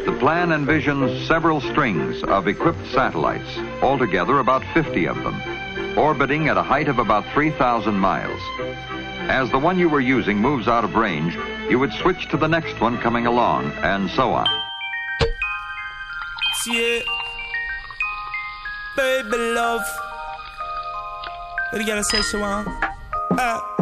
The plan envisions several strings of equipped satellites, altogether about 50 of them, orbiting at a height of about 3,000 miles. As the one you were using moves out of range, you would switch to the next one coming along, and so on. Yeah, baby love. What do you gotta say, Shawan?